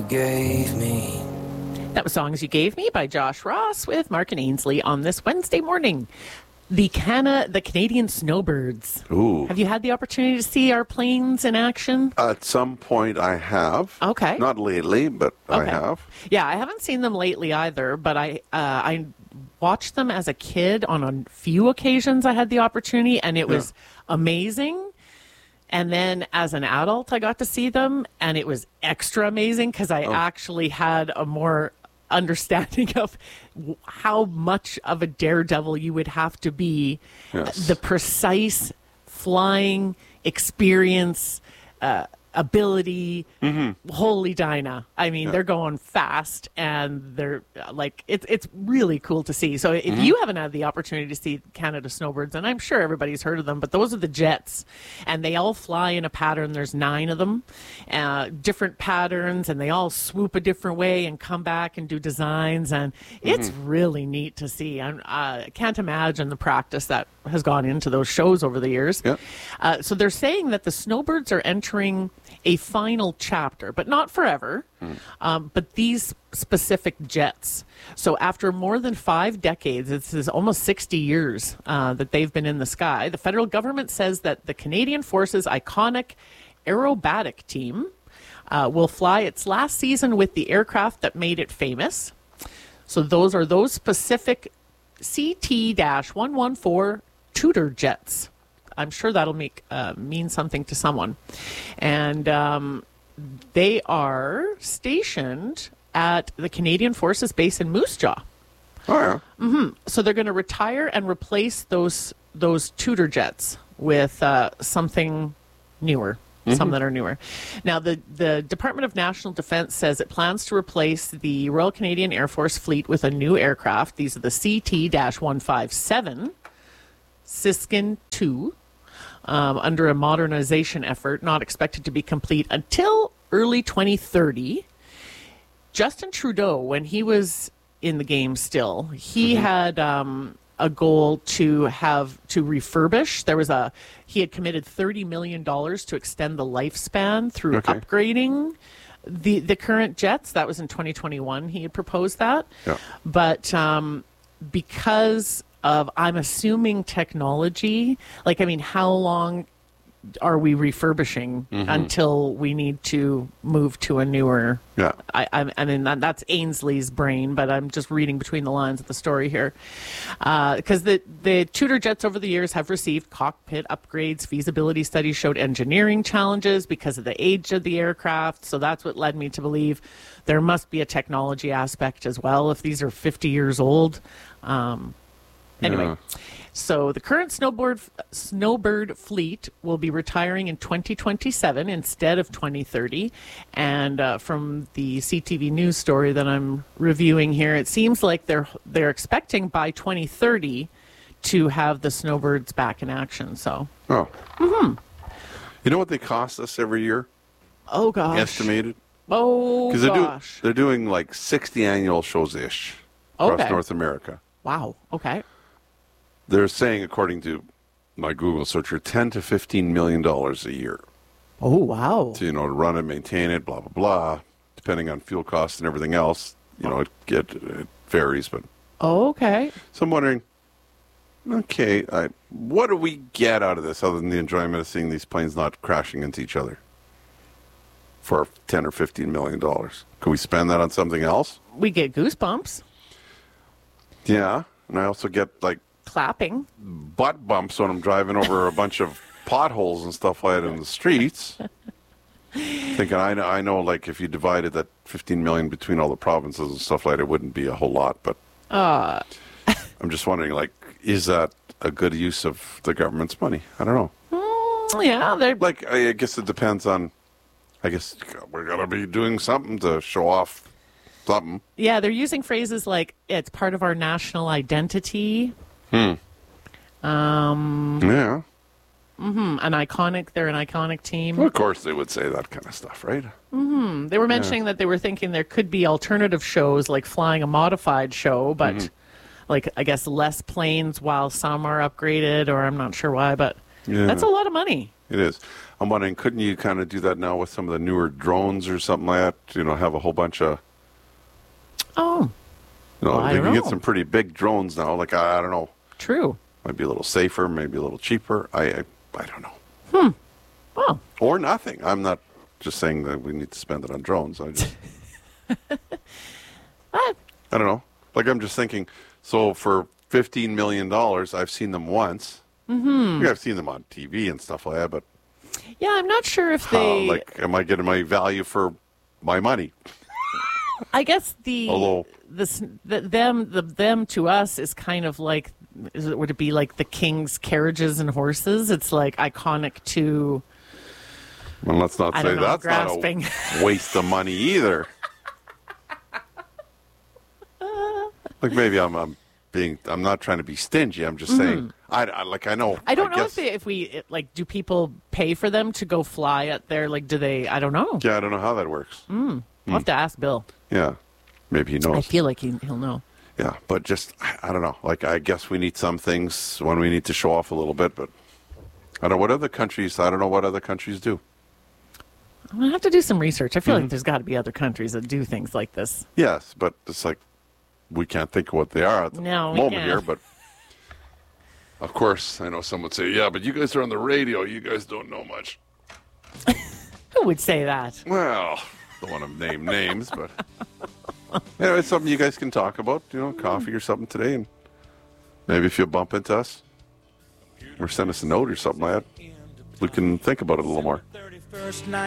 gave me. That was Songs You Gave Me by Josh Ross with Mark and Ainsley on this Wednesday morning. The Canadian Snowbirds. Ooh. Have you had the opportunity to see our planes in action? At some point I have. Okay. Not lately, but I have. Yeah, I haven't seen them lately either, but I watched them as a kid on a few occasions. I had the opportunity, and it was amazing. And then as an adult, I got to see them, and it was extra amazing because I actually had a more understanding of how much of a daredevil you would have to be. Yes. The precise flying experience, ability. Holy Dinah. I mean, they're going fast, and they're like, it's really cool to see. So if you haven't had the opportunity to see Canada Snowbirds, and I'm sure everybody's heard of them, but those are the jets, and they all fly in a pattern. There's 9 of them, different patterns, and they all swoop a different way and come back and do designs, and it's really neat to see. I can't imagine the practice that has gone into those shows over the years. So they're saying that the Snowbirds are entering a final chapter, but not forever, but these specific jets. So after more than 5 decades, this is almost 60 years that they've been in the sky, the federal government says that the Canadian Forces' iconic aerobatic team will fly its last season with the aircraft that made it famous. So those are those specific CT-114 Tudor jets. I'm sure that'll mean something to someone. And they are stationed at the Canadian Forces base in Moose Jaw. Oh, yeah. So they're going to retire and replace those Tudor jets with something newer, some that are newer. Now, the Department of National Defense says it plans to replace the Royal Canadian Air Force fleet with a new aircraft. These are the CT-157 Siskin II. Under a modernization effort, not expected to be complete until early 2030. Justin Trudeau, when he was in the game still, he had a goal to refurbish. He had committed $30 million to extend the lifespan through upgrading the current jets. That was in 2021. He had proposed that. Yeah. But because of, I'm assuming, technology, how long are we refurbishing until we need to move to a newer? Yeah. I mean, that's Ainsley's brain, but I'm just reading between the lines of the story here. Because the Tudor jets over the years have received cockpit upgrades. Feasibility studies showed engineering challenges because of the age of the aircraft. So that's what led me to believe there must be a technology aspect as well if these are 50 years old. Anyway, so the current snowbird fleet will be retiring in 2027 instead of 2030. And from the CTV News story that I'm reviewing here, it seems like they're expecting by 2030 to have the snowbirds back in action. So, you know what they cost us every year? Oh gosh, estimated. Oh gosh, they're doing like 60 annual shows ish across North America. Wow. Okay. They're saying, according to my Google searcher, $10 to $15 million a year. Oh, wow. To, to run it, maintain it, blah, blah, blah. Depending on fuel costs and everything else, it varies. But okay. So I'm wondering, what do we get out of this other than the enjoyment of seeing these planes not crashing into each other for $10 or $15 million? Can we spend that on something else? We get goosebumps. Yeah, and I also get, clapping butt bumps when I'm driving over a bunch of potholes and stuff like that in the streets. Thinking, I know, if you divided that 15 million between all the provinces and stuff like that, it wouldn't be a whole lot. But I'm just wondering, is that a good use of the government's money? I don't know. Yeah, I guess it depends on. I guess we're gonna be doing something to show off something. Yeah, they're using phrases like it's part of our national identity. Yeah. They're an iconic team. Well, of course they would say that kind of stuff, right? They were mentioning that they were thinking there could be alternative shows, like flying a modified show, but I guess less planes while some are upgraded, or I'm not sure why, but that's a lot of money. It is. I'm wondering, couldn't you kind of do that now with some of the newer drones or something like that? You know, have a whole bunch of. Oh. You know, Well, I they don't can get know. some pretty big drones now. Like I don't know, True. might be a little safer, maybe a little cheaper. I don't know. Well, Or nothing. I'm not just saying that we need to spend it on drones. I just. I don't know. Like I'm just thinking. So for $15 million, I've seen them once. Mm-hmm. I've seen them on TV and stuff like that, but yeah, I'm not sure if they. like, am I getting my value for my money? I guess Although- them to us is kind of like, would it be like the king's carriages and horses? It's like iconic to. Well, let's not I say don't know, that's grasping. not a waste of money either. Like maybe I'm not trying to be stingy. I'm just saying I know. I don't know guess, if like, do people pay for them to go fly at their, like, do they? I don't know. Yeah, I don't know how that works. I'll have to ask Bill. Yeah, maybe he knows. I feel like he'll know. Yeah, but just I don't know. Like I guess we need some things when we need to show off a little bit, but I don't know what other countries. I don't know what other countries do. I'm gonna have to do some research. I feel like there's got to be other countries that do things like this. Yes, but it's like we can't think of what they are at the No, we moment can't. here. But of course, I know some would say, "Yeah, but you guys are on the radio. You guys don't know much." Who would say that? Well, don't want to name names, but anyway, it's something you guys can talk about. You know, coffee or something today, and maybe if you bump into us or send us a note or something like that, we can think about it a little more. 31st night.